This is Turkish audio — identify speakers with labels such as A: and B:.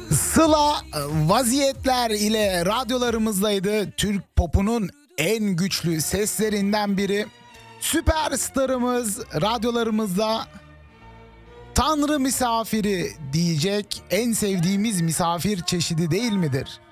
A: Sıla vaziyetler ile radyolarımızdaydı. Türk popunun en güçlü seslerinden biri. Süperstarımız radyolarımızda Tanrı misafiri diyecek en sevdiğimiz misafir çeşidi değil midir?